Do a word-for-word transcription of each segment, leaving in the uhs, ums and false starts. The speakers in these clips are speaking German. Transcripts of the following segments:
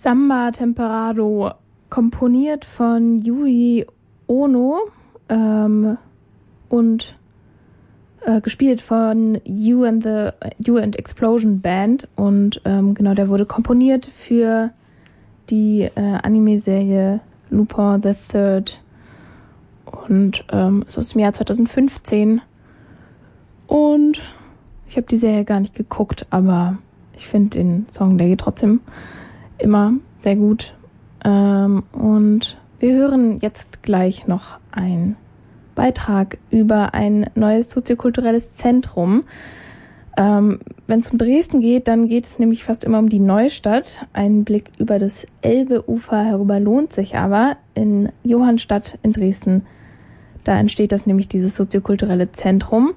Samba Temperado, komponiert von Yui Ono ähm, und äh, gespielt von You and the You and Explosion Band. Und ähm, genau, der wurde komponiert für die äh, Anime-Serie Lupin the Third und ähm, ist aus dem Jahr zwanzig fünfzehn. Und ich habe die Serie gar nicht geguckt, aber ich finde den Song, der geht trotzdem immer sehr gut. Ähm, und wir hören jetzt gleich noch einen Beitrag über ein neues soziokulturelles Zentrum. Ähm, wenn es um Dresden geht, dann geht es nämlich fast immer um die Neustadt. Ein Blick über das Elbeufer herüber lohnt sich aber. In Johannstadt in Dresden, da entsteht das nämlich, dieses soziokulturelle Zentrum.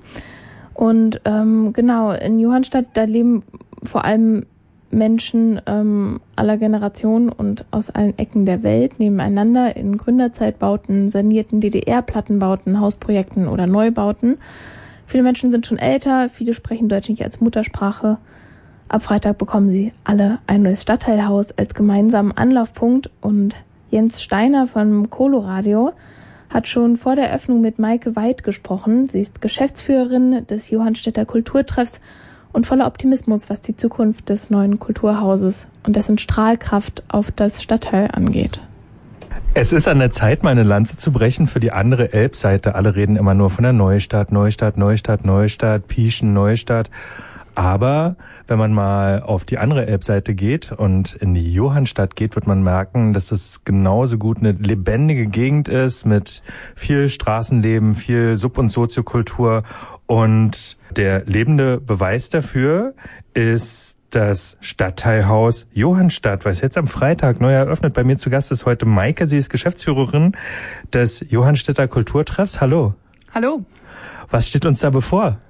Und ähm, genau, in Johannstadt, da leben vor allem Menschen ähm, aller Generationen und aus allen Ecken der Welt nebeneinander in Gründerzeitbauten, sanierten D D R-Plattenbauten, Hausprojekten oder Neubauten. Viele Menschen sind schon älter, viele sprechen Deutsch nicht als Muttersprache. Ab Freitag bekommen sie alle ein neues Stadtteilhaus als gemeinsamen Anlaufpunkt. Und Jens Steiner vom Coloradio hat schon vor der Eröffnung mit Maike Weid gesprochen. Sie ist Geschäftsführerin des Johannstädter Kulturtreffs und voller Optimismus, was die Zukunft des neuen Kulturhauses und dessen Strahlkraft auf das Stadtteil angeht. Es ist an der Zeit, mal eine Lanze zu brechen für die andere Elbseite. Alle reden immer nur von der Neustadt, Neustadt, Neustadt, Neustadt, Pieschen, Neustadt. Aber wenn man mal auf die andere Elbseite geht und in die Johannstadt geht, wird man merken, dass es genauso gut eine lebendige Gegend ist mit viel Straßenleben, viel Sub- und Soziokultur. Und der lebende Beweis dafür ist das Stadtteilhaus Johannstadt, was jetzt am Freitag neu eröffnet. Bei mir zu Gast ist heute Maike. Sie ist Geschäftsführerin des Johannstädter Kulturtreffs. Hallo. Hallo. Was steht uns da bevor?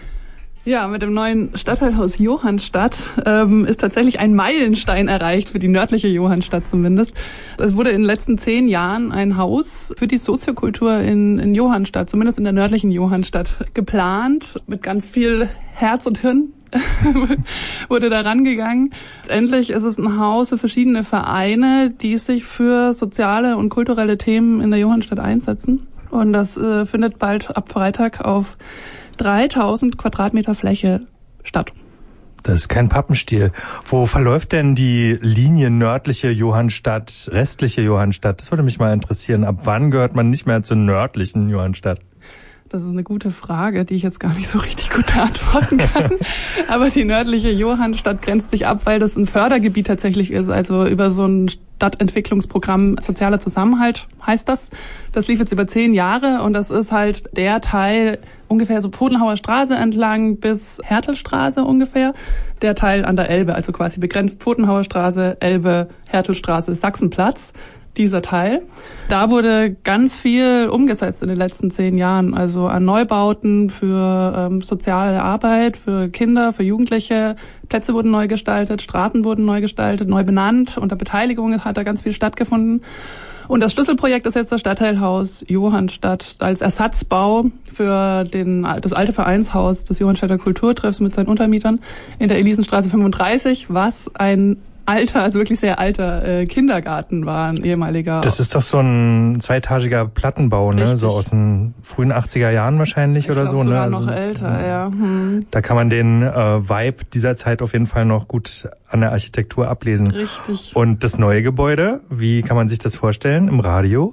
Ja, mit dem neuen Stadtteilhaus Johannstadt ähm, ist tatsächlich ein Meilenstein erreicht, für die nördliche Johannstadt zumindest. Es wurde in den letzten zehn Jahren ein Haus für die Soziokultur in, in Johannstadt, zumindest in der nördlichen Johannstadt, geplant, mit ganz viel Herz und Hirn wurde da rangegangen. Letztendlich ist es ein Haus für verschiedene Vereine, die sich für soziale und kulturelle Themen in der Johannstadt einsetzen. Und das äh, findet bald ab Freitag auf dreitausend Quadratmeter Fläche statt. Das ist kein Pappenstiel. Wo verläuft denn die Linie nördliche Johannstadt, restliche Johannstadt? Das würde mich mal interessieren. Ab wann gehört man nicht mehr zur nördlichen Johannstadt? Das ist eine gute Frage, die ich jetzt gar nicht so richtig gut beantworten kann. Aber die nördliche Johannstadt grenzt sich ab, weil das ein Fördergebiet tatsächlich ist. Also über so ein Stadtentwicklungsprogramm Sozialer Zusammenhalt heißt das. Das lief jetzt über zehn Jahre und das ist halt der Teil ungefähr so Pfotenhauer Straße entlang bis Hertelstraße ungefähr. Der Teil an der Elbe, also quasi begrenzt Pfotenhauer Straße, Elbe, Hertelstraße, Sachsenplatz. Dieser Teil. Da wurde ganz viel umgesetzt in den letzten zehn Jahren, also an Neubauten für ähm, soziale Arbeit, für Kinder, für Jugendliche. Plätze wurden neu gestaltet, Straßen wurden neu gestaltet, neu benannt. Unter Beteiligung hat da ganz viel stattgefunden. Und das Schlüsselprojekt ist jetzt das Stadtteilhaus Johannstadt als Ersatzbau für den, das alte Vereinshaus des Johannstädter Kulturtreffs mit seinen Untermietern in der Elisenstraße fünfunddreißig, was ein alter, also wirklich sehr alter äh, Kindergarten war, ein ehemaliger. Das ist doch so ein zweitagiger Plattenbau, ne? Richtig. So aus den frühen achtziger Jahren wahrscheinlich ich oder so, sogar ne? noch also, älter, ja. Hm. Da kann man den äh, Vibe dieser Zeit auf jeden Fall noch gut an der Architektur ablesen. Richtig. Und das neue Gebäude, wie kann man sich das vorstellen im Radio?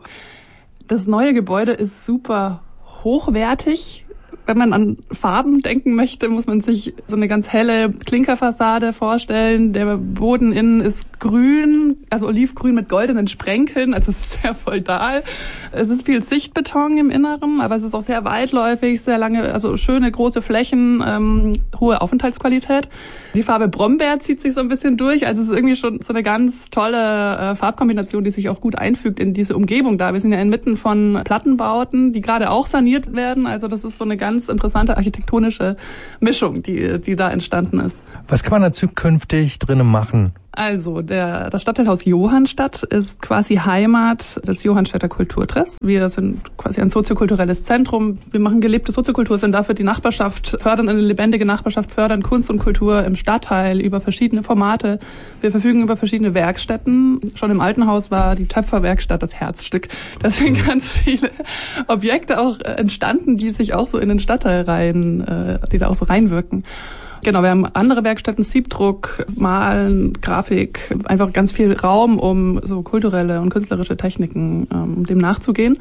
Das neue Gebäude ist super hochwertig. Wenn man an Farben denken möchte, muss man sich so eine ganz helle Klinkerfassade vorstellen. Der Boden innen ist grün, also olivgrün mit goldenen Sprenkeln, also es ist sehr feudal. Es ist viel Sichtbeton im Inneren, aber es ist auch sehr weitläufig, sehr lange, also schöne große Flächen, ähm, hohe Aufenthaltsqualität. Die Farbe Brombeer zieht sich so ein bisschen durch, also es ist irgendwie schon so eine ganz tolle äh, Farbkombination, die sich auch gut einfügt in diese Umgebung da. Wir sind ja inmitten von Plattenbauten, die gerade auch saniert werden, also das ist so eine ganz interessante architektonische Mischung, die die da entstanden ist. Was kann man da zukünftig drinnen machen? Also, der, das Stadtteilhaus Johannstadt ist quasi Heimat des Johannstädter Kulturtreffs. Wir sind quasi ein soziokulturelles Zentrum. Wir machen gelebte Soziokultur, sind dafür die Nachbarschaft, fördern eine lebendige Nachbarschaft, fördern Kunst und Kultur im Stadtteil über verschiedene Formate. Wir verfügen über verschiedene Werkstätten. Schon im alten Haus war die Töpferwerkstatt das Herzstück. Da sind ganz viele Objekte auch entstanden, die sich auch so in den Stadtteil rein, die da auch so reinwirken. Genau, wir haben andere Werkstätten, Siebdruck, Malen, Grafik, einfach ganz viel Raum, um so kulturelle und künstlerische Techniken, um dem nachzugehen.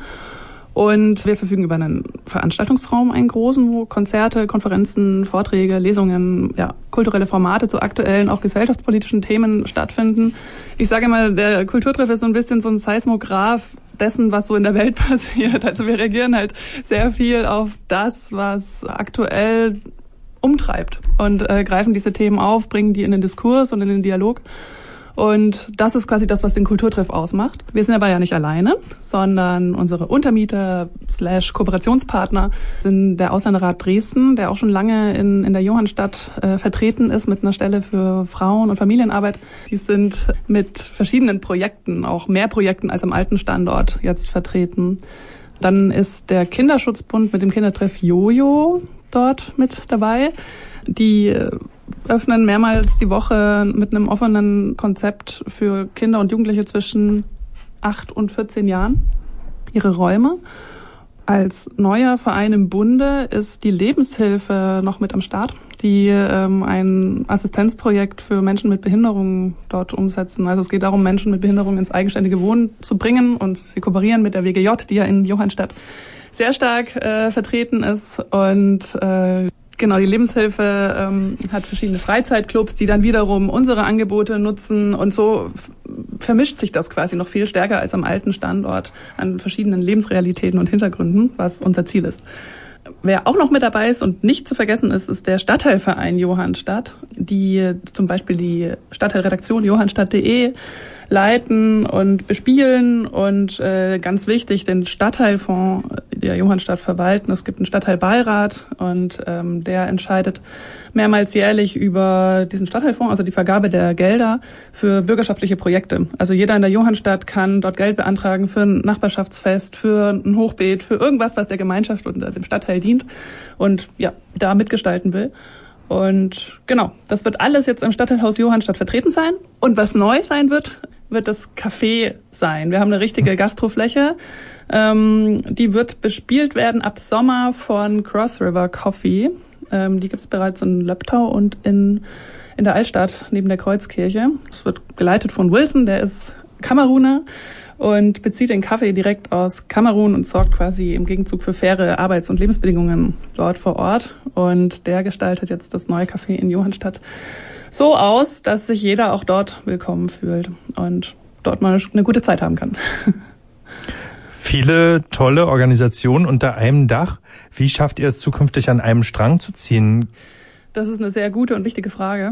Und wir verfügen über einen Veranstaltungsraum, einen großen, wo Konzerte, Konferenzen, Vorträge, Lesungen, ja, kulturelle Formate zu aktuellen, auch gesellschaftspolitischen Themen stattfinden. Ich sage immer, der Kulturtreff ist so ein bisschen so ein Seismograph dessen, was so in der Welt passiert. Also wir reagieren halt sehr viel auf das, was aktuell umtreibt und äh, greifen diese Themen auf, bringen die in den Diskurs und in den Dialog. Und das ist quasi das, was den Kulturtreff ausmacht. Wir sind aber ja nicht alleine, sondern unsere Untermieter slash Kooperationspartner sind der Ausländerrat Dresden, der auch schon lange in, in der Johannstadt äh, vertreten ist mit einer Stelle für Frauen- und Familienarbeit. Die sind mit verschiedenen Projekten, auch mehr Projekten als am alten Standort jetzt vertreten. Dann ist der Kinderschutzbund mit dem Kindertreff Jojo dort mit dabei. Die öffnen mehrmals die Woche mit einem offenen Konzept für Kinder und Jugendliche zwischen acht und vierzehn Jahren ihre Räume. Als neuer Verein im Bunde ist die Lebenshilfe noch mit am Start, die ähm, ein Assistenzprojekt für Menschen mit Behinderungen dort umsetzen. Also es geht darum, Menschen mit Behinderungen ins eigenständige Wohnen zu bringen, und sie kooperieren mit der W G J, die ja in Johannstadt sehr stark äh, vertreten ist. Und äh, genau, die Lebenshilfe ähm, hat verschiedene Freizeitclubs, die dann wiederum unsere Angebote nutzen, und so f- vermischt sich das quasi noch viel stärker als am alten Standort an verschiedenen Lebensrealitäten und Hintergründen, was unser Ziel ist. Wer auch noch mit dabei ist und nicht zu vergessen ist, ist der Stadtteilverein Johannstadt, die zum Beispiel die Stadtteilredaktion johannstadt punkt de leiten und bespielen und äh, ganz wichtig, den Stadtteilfonds der Johannstadt verwalten. Es gibt einen Stadtteilbeirat, und ähm, der entscheidet mehrmals jährlich über diesen Stadtteilfonds, also die Vergabe der Gelder für bürgerschaftliche Projekte. Also jeder in der Johannstadt kann dort Geld beantragen für ein Nachbarschaftsfest, für ein Hochbeet, für irgendwas, was der Gemeinschaft und dem Stadtteil dient und ja, da mitgestalten will. Und genau, das wird alles jetzt im Stadtteilhaus Johannstadt vertreten sein. Und was neu sein wird, wird das Café sein. Wir haben eine richtige Gastrofläche. Ähm, die wird bespielt werden ab Sommer von Cross River Coffee. Ähm, die gibt es bereits in Löbtau und in, in der Altstadt neben der Kreuzkirche. Es wird geleitet von Wilson, der ist Kameruner und bezieht den Kaffee direkt aus Kamerun und sorgt quasi im Gegenzug für faire Arbeits- und Lebensbedingungen dort vor Ort. Und der gestaltet jetzt das neue Café in Johannstadt so aus, dass sich jeder auch dort willkommen fühlt und dort mal eine gute Zeit haben kann. Viele tolle Organisationen unter einem Dach. Wie schafft ihr es zukünftig, an einem Strang zu ziehen? Das ist eine sehr gute und wichtige Frage.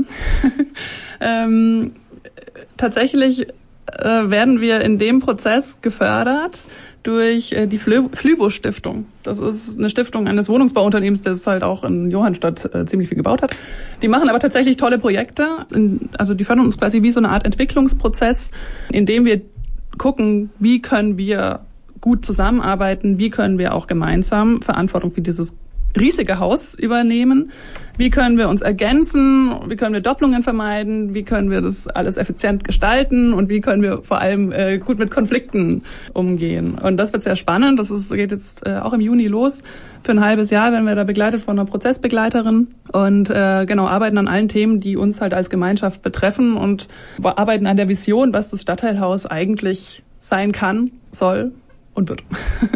ähm, tatsächlich äh, werden wir in dem Prozess gefördert durch äh, die Flübo-Stiftung. Das ist eine Stiftung eines Wohnungsbauunternehmens, das halt auch in Johannstadt äh, ziemlich viel gebaut hat. Die machen aber tatsächlich tolle Projekte. In, also die fördern uns quasi wie so eine Art Entwicklungsprozess, in dem wir gucken, wie können wir gut zusammenarbeiten, wie können wir auch gemeinsam Verantwortung für dieses riesige Haus übernehmen, wie können wir uns ergänzen, wie können wir Doppelungen vermeiden, wie können wir das alles effizient gestalten und wie können wir vor allem äh, gut mit Konflikten umgehen. Und das wird sehr spannend. Das ist, geht jetzt äh, auch im Juni los. Für ein halbes Jahr werden wir da begleitet von einer Prozessbegleiterin und äh, genau arbeiten an allen Themen, die uns halt als Gemeinschaft betreffen, und arbeiten an der Vision, was das Stadtteilhaus eigentlich sein kann, soll und wird.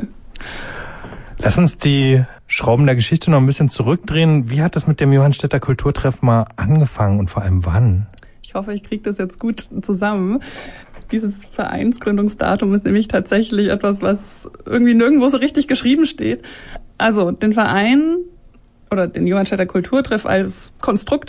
Lass uns die Schrauben der Geschichte noch ein bisschen zurückdrehen. Wie hat das mit dem Johannstädter Kulturtreff mal angefangen und vor allem wann? Ich hoffe, ich kriege das jetzt gut zusammen. Dieses Vereinsgründungsdatum ist nämlich tatsächlich etwas, was irgendwie nirgendwo so richtig geschrieben steht. Also den Verein oder den Johannstädter Kulturtreff als Konstrukt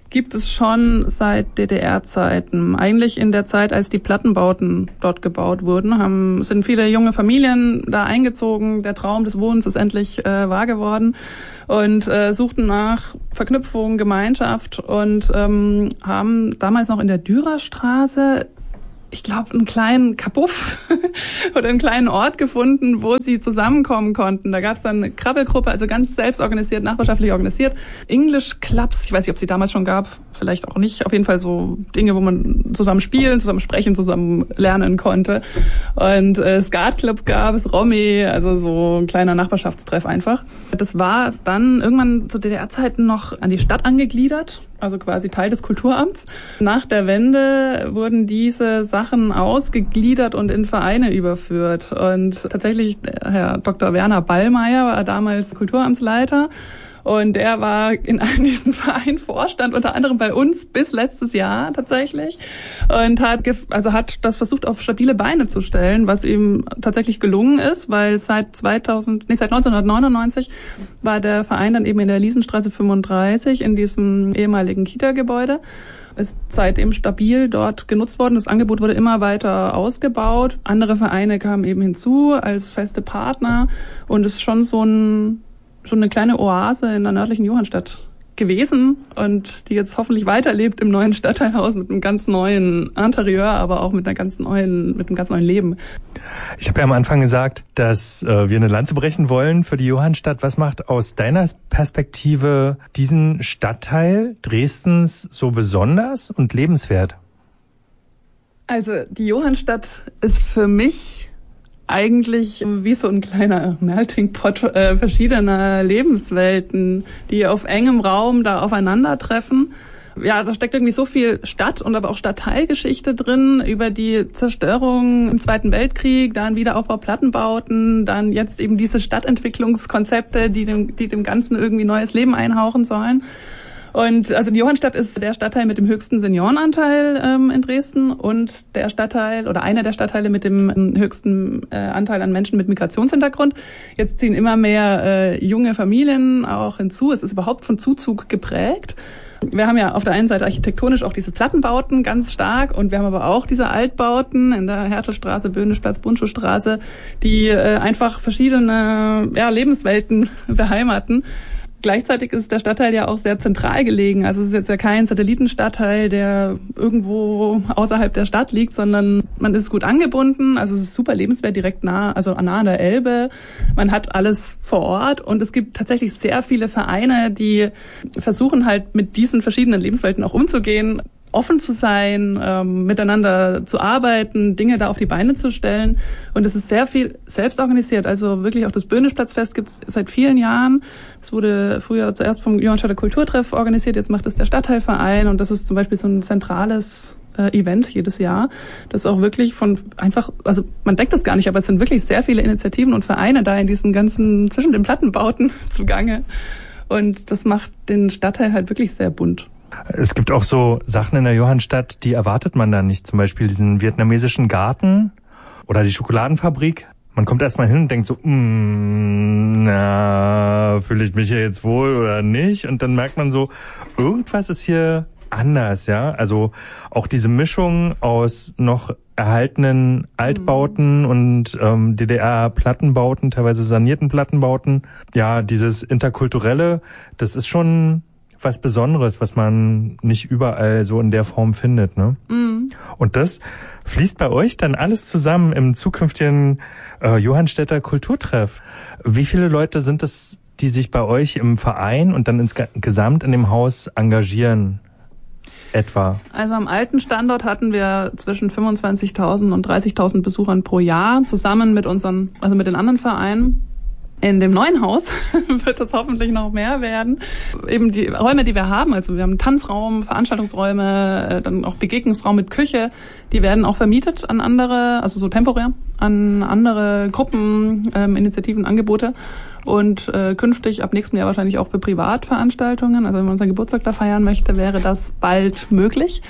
gibt es schon seit D D R-Zeiten. Eigentlich in der Zeit, als die Plattenbauten dort gebaut wurden, haben, sind viele junge Familien da eingezogen. Der Traum des Wohnens ist endlich äh, wahr geworden und äh, suchten nach Verknüpfung, Gemeinschaft und ähm, haben damals noch in der Dürerstraße, ich glaube, einen kleinen Kabuff oder einen kleinen Ort gefunden, wo sie zusammenkommen konnten. Da gab es dann eine Krabbelgruppe, also ganz selbst organisiert, nachbarschaftlich organisiert. English Clubs, ich weiß nicht, ob es die damals schon gab, vielleicht auch nicht. Auf jeden Fall so Dinge, wo man zusammen spielen, zusammen sprechen, zusammen lernen konnte. Und äh, Skat Club gab es, Romy, also so ein kleiner Nachbarschaftstreff einfach. Das war dann irgendwann zu D D R-Zeiten noch an die Stadt angegliedert. Also quasi Teil des Kulturamts. Nach der Wende wurden diese Sachen ausgegliedert und in Vereine überführt. Und tatsächlich, Herr Doktor Werner Ballmeier war damals Kulturamtsleiter. Und er war in all diesen Vereinen Vorstand, unter anderem bei uns bis letztes Jahr tatsächlich. Und hat, also hat das versucht, auf stabile Beine zu stellen, was ihm tatsächlich gelungen ist, weil seit zweitausend, nee, seit neunzehnhundertneunundneunzig war der Verein dann eben in der Liesenstraße fünfunddreißig in diesem ehemaligen Kita-Gebäude. Ist seitdem stabil dort genutzt worden. Das Angebot wurde immer weiter ausgebaut. Andere Vereine kamen eben hinzu als feste Partner. Und es ist schon so ein schon eine kleine Oase in der nördlichen Johannstadt gewesen und die jetzt hoffentlich weiterlebt im neuen Stadtteilhaus mit einem ganz neuen Interieur, aber auch mit einer ganz neuen, mit einem ganz neuen Leben. Ich habe ja am Anfang gesagt, dass äh, wir eine Lanze brechen wollen für die Johannstadt. Was macht aus deiner Perspektive diesen Stadtteil Dresdens so besonders und lebenswert? Also die Johannstadt ist für mich eigentlich wie so ein kleiner Melting Pot äh, verschiedener Lebenswelten, die auf engem Raum da aufeinandertreffen. Ja, da steckt irgendwie so viel Stadt- und aber auch Stadtteilgeschichte drin über die Zerstörung im Zweiten Weltkrieg, dann Wiederaufbau Plattenbauten, dann jetzt eben diese Stadtentwicklungskonzepte, die dem, die dem Ganzen irgendwie neues Leben einhauchen sollen. Und also die Johannstadt ist der Stadtteil mit dem höchsten Seniorenanteil ähm, in Dresden und der Stadtteil oder einer der Stadtteile mit dem ähm, höchsten äh, Anteil an Menschen mit Migrationshintergrund. Jetzt ziehen immer mehr äh, junge Familien auch hinzu. Es ist überhaupt von Zuzug geprägt. Wir haben ja auf der einen Seite architektonisch auch diese Plattenbauten ganz stark und wir haben aber auch diese Altbauten in der Hertelstraße, Böhnischplatz, Bundschuhstraße, die äh, einfach verschiedene ja, Lebenswelten beheimaten. Gleichzeitig ist der Stadtteil ja auch sehr zentral gelegen. Also es ist jetzt ja kein Satellitenstadtteil, der irgendwo außerhalb der Stadt liegt, sondern man ist gut angebunden. Also es ist super lebenswert, direkt nah, also nah an der Elbe. Man hat alles vor Ort und es gibt tatsächlich sehr viele Vereine, die versuchen halt mit diesen verschiedenen Lebenswelten auch umzugehen, offen zu sein, ähm, miteinander zu arbeiten, Dinge da auf die Beine zu stellen. Und es ist sehr viel selbst organisiert. Also wirklich auch das Böhnischplatzfest gibt es seit vielen Jahren. Es wurde früher zuerst vom Johannstadter Kulturtreff organisiert, jetzt macht es der Stadtteilverein. Und das ist zum Beispiel so ein zentrales äh, Event jedes Jahr. Das auch wirklich von einfach, also man denkt das gar nicht, aber es sind wirklich sehr viele Initiativen und Vereine da in diesen ganzen, zwischen den Plattenbauten zugange. Und das macht den Stadtteil halt wirklich sehr bunt. Es gibt auch so Sachen in der Johannstadt, die erwartet man dann nicht. Zum Beispiel diesen vietnamesischen Garten oder die Schokoladenfabrik. Man kommt erstmal hin und denkt so, mm, na, fühle ich mich hier jetzt wohl oder nicht? Und dann merkt man so, irgendwas ist hier anders, ja. Also auch diese Mischung aus noch erhaltenen Altbauten mhm. und ähm, D D R-Plattenbauten, teilweise sanierten Plattenbauten. Ja, dieses Interkulturelle, das ist schon was Besonderes, was man nicht überall so in der Form findet, ne? Mm. Und das fließt bei euch dann alles zusammen im zukünftigen äh, Johannstädter Kulturtreff. Wie viele Leute sind es, die sich bei euch im Verein und dann insgesamt in dem Haus engagieren? Etwa? Also am alten Standort hatten wir zwischen fünfundzwanzigtausend und dreißigtausend Besuchern pro Jahr, zusammen mit unseren, also mit den anderen Vereinen. In dem neuen Haus wird es hoffentlich noch mehr werden. Eben die Räume, die wir haben, also wir haben Tanzraum, Veranstaltungsräume, dann auch Begegnungsraum mit Küche, die werden auch vermietet an andere, also so temporär, an andere Gruppen, ähm, Initiativen, Angebote und äh, künftig ab nächstem Jahr wahrscheinlich auch für Privatveranstaltungen. Also wenn man unseren Geburtstag da feiern möchte, wäre das bald möglich.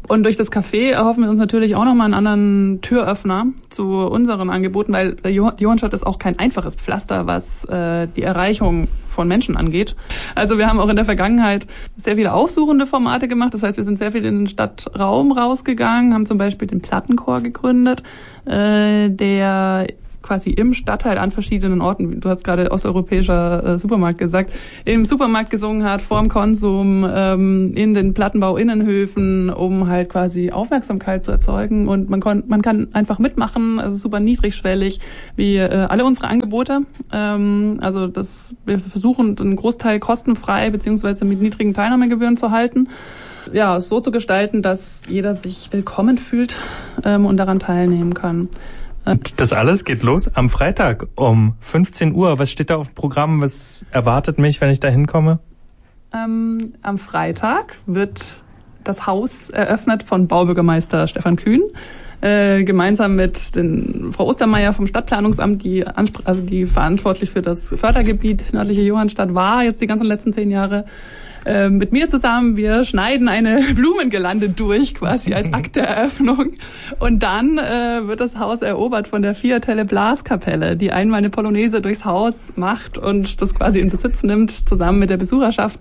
Und durch das Café erhoffen wir uns natürlich auch nochmal einen anderen Türöffner zu unseren Angeboten, weil die Johannstadt ist auch kein einfaches Pflaster, was äh, die Erreichung von Menschen angeht. Also wir haben auch in der Vergangenheit sehr viele aufsuchende Formate gemacht. Das heißt, wir sind sehr viel in den Stadtraum rausgegangen, haben zum Beispiel den Plattenchor gegründet, äh, der quasi im Stadtteil an verschiedenen Orten, du hast gerade osteuropäischer äh, Supermarkt gesagt, im Supermarkt gesungen hat, vorm Konsum, ähm, in den Plattenbau-Innenhöfen, um halt quasi Aufmerksamkeit zu erzeugen. Und man, kon- man kann einfach mitmachen, also super niedrigschwellig, wie äh, alle unsere Angebote. Ähm, also das, wir versuchen, einen Großteil kostenfrei beziehungsweise mit niedrigen Teilnahmegebühren zu halten. Ja, es so zu gestalten, dass jeder sich willkommen fühlt ähm, und daran teilnehmen kann. Das alles geht los am Freitag um fünfzehn Uhr. Was steht da auf dem Programm? Was erwartet mich, wenn ich da hinkomme? Ähm, am Freitag wird das Haus eröffnet von Baubürgermeister Stefan Kühn, äh, gemeinsam mit den Frau Ostermeier vom Stadtplanungsamt, die, Anspr- also die verantwortlich für das Fördergebiet nördliche Johannstadt war, jetzt die ganzen letzten zehn Jahre. Äh, mit mir zusammen, wir schneiden eine Blumengirlande durch, quasi als Akt der Eröffnung. Und dann äh, wird das Haus erobert von der Fiatelle Blaskapelle, die einmal eine Polonaise durchs Haus macht und das quasi in Besitz nimmt, zusammen mit der Besucherschaft.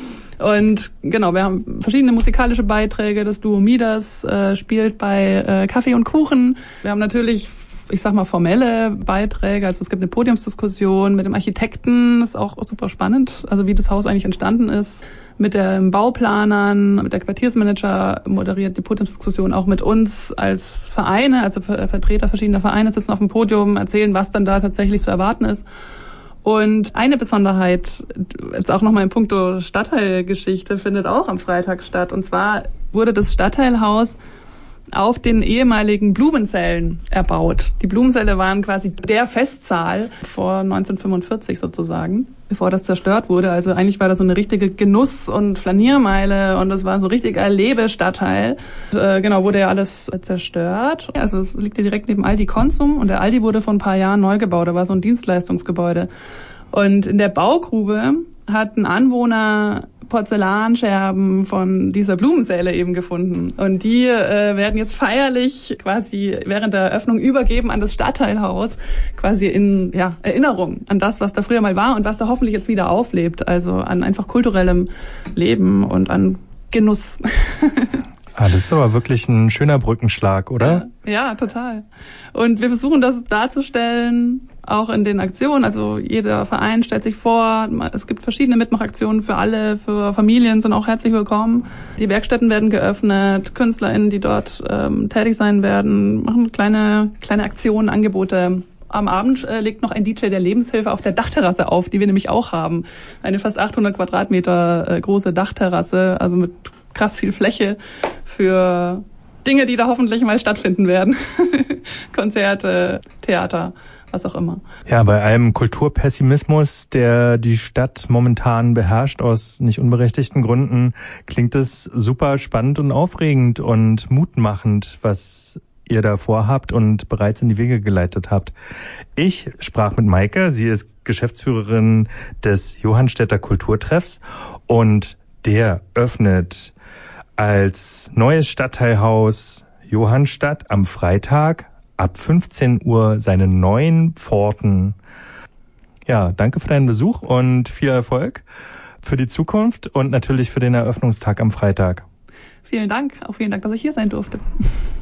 Und genau, wir haben verschiedene musikalische Beiträge. Das Duo Midas äh, spielt bei äh, Kaffee und Kuchen. Wir haben natürlich, ich sag mal, formelle Beiträge. Also es gibt eine Podiumsdiskussion mit dem Architekten. Das ist auch super spannend, also wie das Haus eigentlich entstanden ist. Mit den Bauplanern, mit der Quartiersmanager moderiert die Podiumsdiskussion auch mit uns als Vereine. Also Vertreter verschiedener Vereine sitzen auf dem Podium, erzählen, was dann da tatsächlich zu erwarten ist. Und eine Besonderheit, jetzt auch nochmal in puncto Stadtteilgeschichte, findet auch am Freitag statt. Und zwar wurde das Stadtteilhaus auf den ehemaligen Blumensälen erbaut. Die Blumensäle waren quasi der Festsaal vor neunzehnhundertfünfundvierzig sozusagen, bevor das zerstört wurde. Also eigentlich war das so eine richtige Genuss- und Flaniermeile und das war so ein richtiger Erlebestadtteil. Äh, genau, wurde ja alles zerstört. Also es liegt ja direkt neben Aldi Konsum und der Aldi wurde vor ein paar Jahren neu gebaut. Da war so ein Dienstleistungsgebäude. Und in der Baugrube hat ein Anwohner Porzellanscherben von dieser Blumensäle eben gefunden. Und die äh, werden jetzt feierlich quasi während der Eröffnung übergeben an das Stadtteilhaus, quasi in ja, Erinnerung an das, was da früher mal war und was da hoffentlich jetzt wieder auflebt. Also an einfach kulturellem Leben und an Genuss. Ah, das ist aber wirklich ein schöner Brückenschlag, oder? Ja, ja, total. Und wir versuchen das darzustellen, auch in den Aktionen. Also jeder Verein stellt sich vor, es gibt verschiedene Mitmachaktionen für alle, für Familien sind auch herzlich willkommen. Die Werkstätten werden geöffnet, KünstlerInnen, die dort ähm, tätig sein werden, machen kleine kleine Aktionen, Angebote. Am Abend äh, legt noch ein D J der Lebenshilfe auf der Dachterrasse auf, die wir nämlich auch haben. Eine fast achthundert Quadratmeter äh, große Dachterrasse, also mit krass viel Fläche für Dinge, die da hoffentlich mal stattfinden werden. Konzerte, Theater, was auch immer. Ja, bei allem Kulturpessimismus, der die Stadt momentan beherrscht, aus nicht unberechtigten Gründen, klingt es super spannend und aufregend und mutmachend, was ihr da vorhabt und bereits in die Wege geleitet habt. Ich sprach mit Maike, sie ist Geschäftsführerin des Johannstädter Kulturtreffs und der öffnet als neues Stadtteilhaus Johannstadt am Freitag ab fünfzehn Uhr seine neuen Pforten. Ja, danke für deinen Besuch und viel Erfolg für die Zukunft und natürlich für den Eröffnungstag am Freitag. Vielen Dank, auch vielen Dank, dass ich hier sein durfte.